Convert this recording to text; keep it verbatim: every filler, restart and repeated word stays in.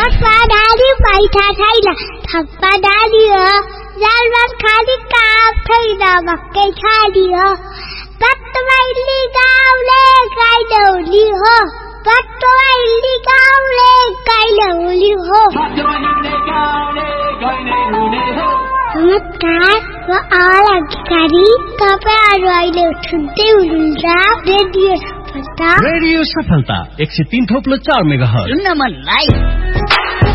थप्पाधारी पैसा छैन थप्पाधारी हो जालबाज खाली काम छैन भक्कै खाली हो पत्तवाइली गाउँले गाइडौली हो पत्तवाइली गाउँले गाइडौली हो नमस्कार म आल अधिकारी तपाईहरु अहिले सुन्दै हुनुहुन्छ रेडियो सफलता रेडियो सफलता एक सय तीन थोप्लो चार मेगाहर्ज सुन्न मनलाई